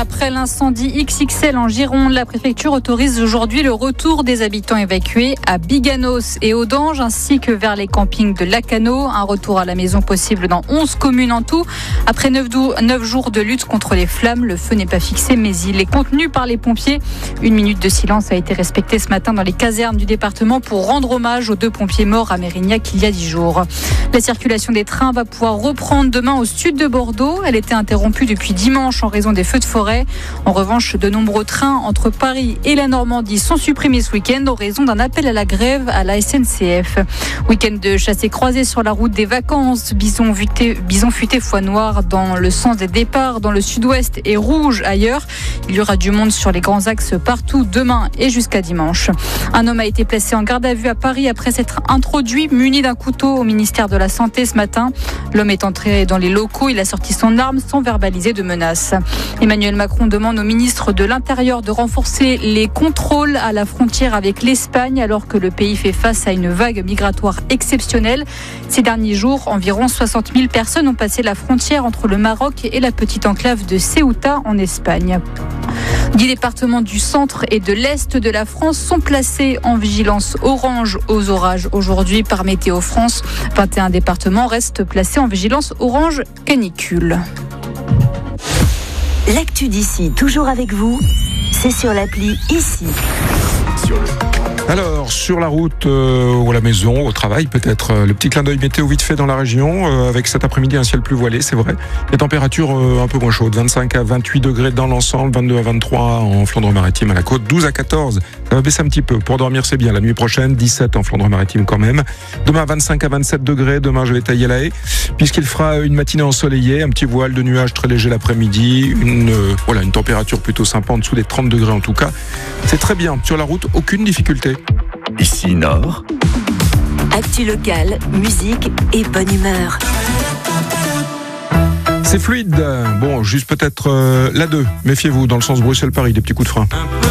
Après l'incendie XXL en Gironde, la préfecture autorise aujourd'hui le retour des habitants évacués à Biganos et Audange, ainsi que vers les campings de Lacano. Un retour à la maison possible dans 11 communes en tout. Après 9 jours de lutte contre les flammes, le feu n'est pas fixé, mais il est contenu par les pompiers. 1 minute de silence a été respectée ce matin dans les casernes du département pour rendre hommage aux 2 pompiers morts à Mérignac il y a 10 jours. La circulation des trains va pouvoir reprendre demain au sud de Bordeaux. Elle était interrompue depuis dimanche en raison des feux de forêt. En revanche, de nombreux trains entre Paris et la Normandie sont supprimés ce week-end en raison d'un appel à la grève à la SNCF. Week-end de chassé croisé sur la route des vacances. Bison futé foie noir dans le sens des départs dans le sud-ouest et rouge ailleurs. Il y aura du monde sur les grands axes partout demain et jusqu'à dimanche. Un homme a été placé en garde à vue à Paris après s'être introduit muni d'un couteau au ministère de la Santé ce matin. L'homme est entré dans les locaux. Il a sorti son arme sans verbaliser de menace. Emmanuel Macron demande au ministre de l'Intérieur de renforcer les contrôles à la frontière avec l'Espagne alors que le pays fait face à une vague migratoire exceptionnelle. Ces derniers jours, environ 60 000 personnes ont passé la frontière entre le Maroc et la petite enclave de Ceuta en Espagne. 10 départements du centre et de l'est de la France sont placés en vigilance orange aux orages aujourd'hui par Météo France. 21 départements restent placés en vigilance orange canicule. L'actu d'ici, toujours avec vous, c'est sur l'appli Ici. Alors, sur la route ou à la maison, au travail peut-être, le petit clin d'œil météo vite fait dans la région, avec cet après-midi un ciel plus voilé, c'est vrai. Les températures un peu moins chaudes, 25 à 28 degrés dans l'ensemble, 22 à 23 en Flandre-Maritime à la côte, 12 à 14, ça va baisser un petit peu. Pour dormir, c'est bien. La nuit prochaine, 17 en Flandre-Maritime quand même. Demain, 25 à 27 degrés, demain je vais tailler la haie, puisqu'il fera une matinée ensoleillée, un petit voile de nuages très léger l'après-midi, une température plutôt sympa, en dessous des 30 degrés en tout cas. C'est très bien. Sur la route, aucune difficulté. Ici Nord. Actu locale, musique et bonne humeur. C'est fluide. Bon, juste peut-être la 2. Méfiez-vous, dans le sens Bruxelles-Paris, des petits coups de frein.